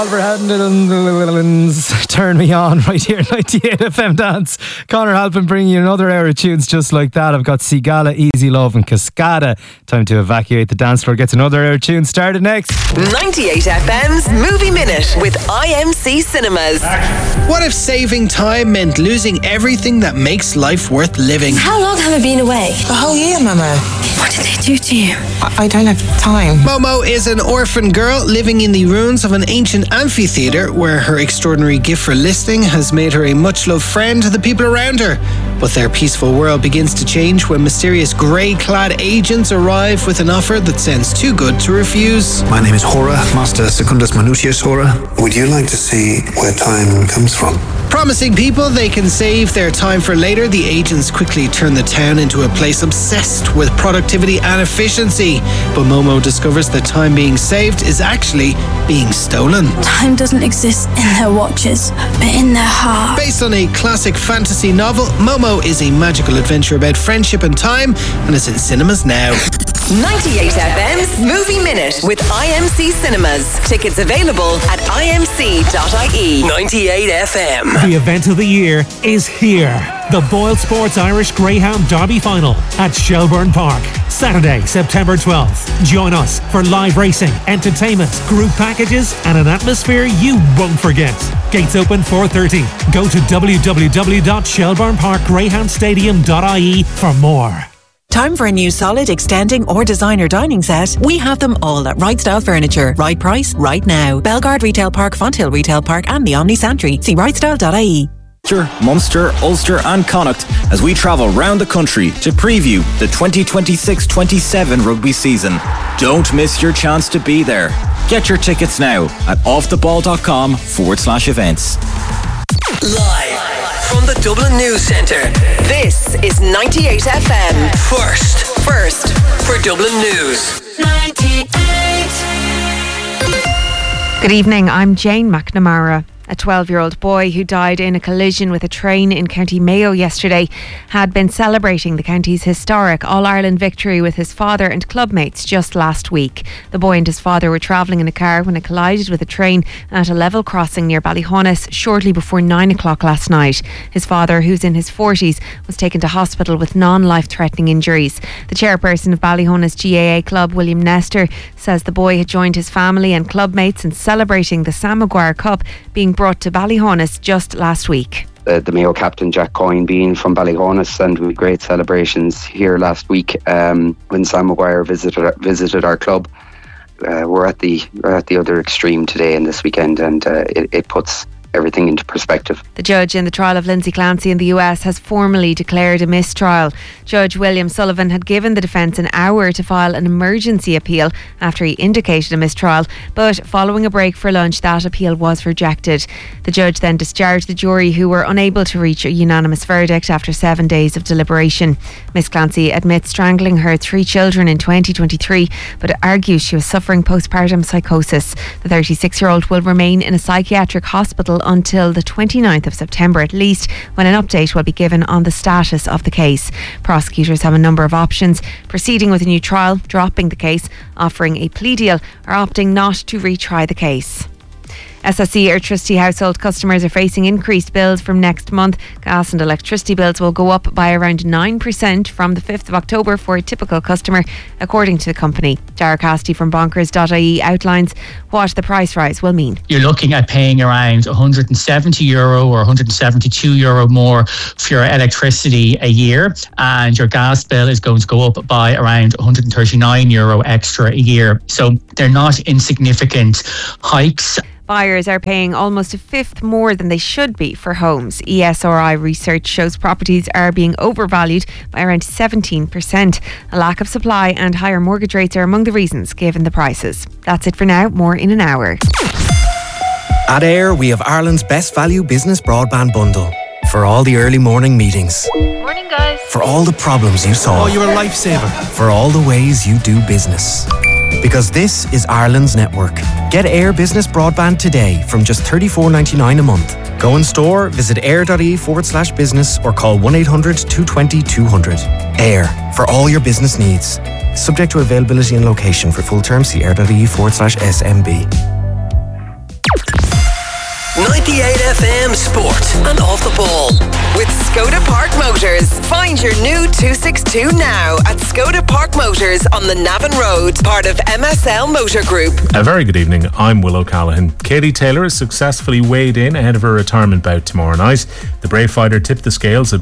Oliver Hadden's Turn Me On right here, 98 FM Dance. Conor Halpin bringing you another hour of tunes just like that. I've got Sigala, Easy Love and Cascada. Time to evacuate the dance floor. Gets another hour of tunes started next. 98 FM's Movie Minute with IMC Cinemas. What if saving time meant losing everything that makes life worth living? How long have I been away? A whole year, Mama. What did they do to you? I don't have time. Momo is an orphan girl living in the ruins of an ancient amphitheatre where her extraordinary gift for listening has made her a much-loved friend to the people around her. But their peaceful world begins to change when mysterious grey-clad agents arrive with an offer that sounds too good to refuse. My name is Hora, Master Secundus Manutius Hora. Would you like to see where time comes from? Promising people they can save their time for later, the agents quickly turn the town into a place obsessed with productivity and efficiency. But Momo discovers that time being saved is actually being stolen. Time doesn't exist in their watches, but in their heart. Based on a classic fantasy novel, Momo is a magical adventure about friendship and time, and it's in cinemas now. 98 FM's Movie Minute with IMC Cinemas. Tickets available at imc.ie. 98 FM. The event of the year is here. The Boyle Sports Irish Greyhound Derby Final at Shelbourne Park. Saturday, September 12th. Join us for live racing, entertainment, group packages and an atmosphere you won't forget. Gates open 4:30. Go to www.shelbourneparkgreyhoundstadium.ie for more. Time for a new solid, extending or designer dining set? We have them all at Right Style Furniture. Right price, right now. Belgard Retail Park, Fonthill Retail Park and the Omni Santry. See rightstyle.ie. Munster, Ulster and Connacht as we travel round the country to preview the 2026-27 rugby season. Don't miss your chance to be there. Get your tickets now at offtheball.com/events. Live from the Dublin News Centre, this is 98 FM. First for Dublin News. 98. Good evening, I'm Jane McNamara. A 12-year-old boy who died in a collision with a train in County Mayo yesterday had been celebrating the county's historic All-Ireland victory with his father and clubmates just last week. The boy and his father were travelling in a car when it collided with a train at a level crossing near Ballyhonus shortly before 9 o'clock last night. His father, who's in his 40s, was taken to hospital with non-life-threatening injuries. The chairperson of Ballyhonus GAA club, William Nestor, says the boy had joined his family and clubmates in celebrating the Sam Maguire Cup being brought to Ballyhonus just last week. The Mayo captain Jack Coyne being from Ballyhonus, and with great celebrations here last week when Sam Maguire visited our club. We're at the other extreme today and this weekend, and it puts everything into perspective. The judge in the trial of Lindsay Clancy in the US has formally declared a mistrial. Judge William Sullivan had given the defence an hour to file an emergency appeal after he indicated a mistrial, but following a break for lunch, that appeal was rejected. The judge then discharged the jury, who were unable to reach a unanimous verdict after 7 days of deliberation. Miss Clancy admits strangling her 3 children in 2023, but argues she was suffering postpartum psychosis. The 36-year-old will remain in a psychiatric hospital until the 29th of September at least, when an update will be given on the status of the case. Prosecutors have a number of options: proceeding with a new trial, dropping the case, offering a plea deal, or opting not to retry the case. SSE electricity household customers are facing increased bills from next month. Gas and electricity bills will go up by around 9% from the 5th of October for a typical customer, according to the company. Dara Casti from bonkers.ie outlines what the price rise will mean. You're looking at paying around €170 or €172 more for your electricity a year, and your gas bill is going to go up by around €139 extra a year. So they're not insignificant hikes. Buyers are paying almost a fifth more than they should be for homes. ESRI research shows properties are being overvalued by around 17%. A lack of supply and higher mortgage rates are among the reasons given the prices. That's it for now. More in an hour. At AIR, we have Ireland's best value business broadband bundle. For all the early morning meetings. Morning, guys. For all the problems you solve. Oh, you're a lifesaver. For all the ways you do business. Because this is Ireland's network. Get AIR Business Broadband today from just $34.99 a month. Go in store, visit air.ie/business or call 1-800-220-200. AIR, for all your business needs. Subject to availability and location. For full terms, see air.ie/SMB. 98 FM Sport and Off the Ball. With Skoda Park Motors. Find your new 262 now at Skoda Park Motors on the Navan Road, part of MSL Motor Group. A very good evening. I'm Will O'Callaghan. Katie Taylor has successfully weighed in ahead of her retirement bout tomorrow night. The Brave fighter tipped the scales at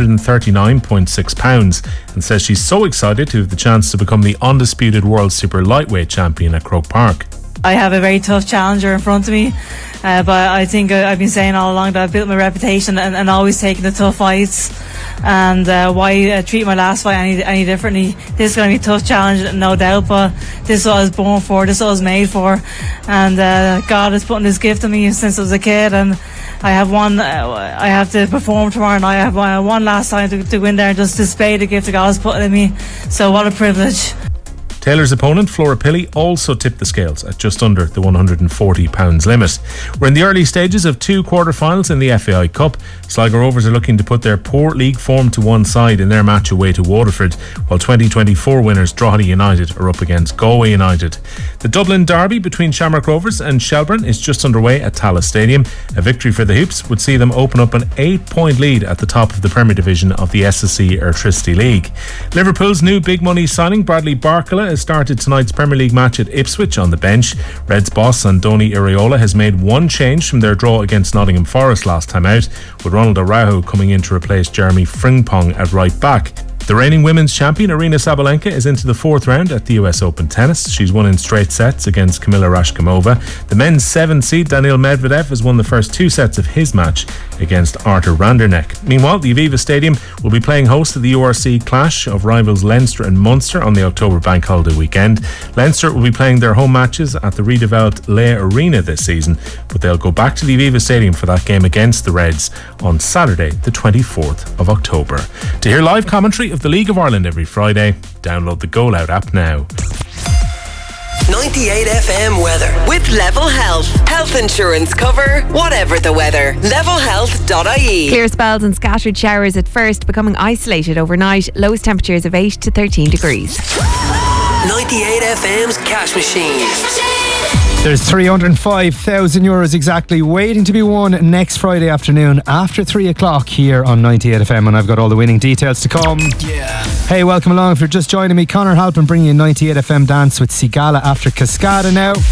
139.6 pounds and says she's so excited to have the chance to become the undisputed world super lightweight champion at Croke Park. I have a very tough challenger in front of me, but I think I've been saying all along that I've built my reputation and always taking the tough fights. And why treat my last fight any differently? This is going to be a tough challenge, no doubt, but this is what I was born for, this is what I was made for. And God has put this gift on me since I was a kid, and I have to perform tomorrow night. I have one last time to go in there and just display the gift that God has put in me. So what a privilege. Taylor's opponent, Flora Pilley, also tipped the scales at just under the £140 limit. We're in the early stages of two quarter-finals in the FAI Cup. Sligo Rovers are looking to put their poor league form to one side in their match away to Waterford, while 2024 winners Drogheda United are up against Galway United. The Dublin derby between Shamrock Rovers and Shelbourne is just underway at Tallaght Stadium. A victory for the Hoops would see them open up an 8-point lead at the top of the Premier Division of the SSE Airtricity League. Liverpool's new big money signing, Bradley Barcola, has started tonight's Premier League match at Ipswich on the bench. Reds boss Andoni Iraola has made one change from their draw against Nottingham Forest last time out, with Ronald Araujo coming in to replace Jeremy Frimpong at right back. The reigning women's champion Aryna Sabalenka is into the fourth round at the US Open Tennis. She's won in straight sets against Kamila Raškimova. The men's 7th seed Daniil Medvedev has won the first two sets of his match against Artur Randerneck. Meanwhile, the Aviva Stadium will be playing host to the URC clash of rivals Leinster and Munster on the October bank holiday weekend. Leinster will be playing their home matches at the redeveloped Leigh Arena this season, but they'll go back to the Aviva Stadium for that game against the Reds on Saturday the 24th of October. To hear live commentary of the League of Ireland every Friday, download the Go Loud app now. 98 FM weather with Level Health. Health insurance cover, whatever the weather. Levelhealth.ie. Clear spells and scattered showers at first, becoming isolated overnight. Lowest temperatures of 8 to 13 degrees. 98 FM's cash machine. There's €305,000 exactly waiting to be won next Friday afternoon after 3 o'clock here on 98 FM, and I've got all the winning details to come. Hey, welcome along. If you're just joining me, Conor Halpin bringing you 98 FM Dance with Sigala after Cascada now.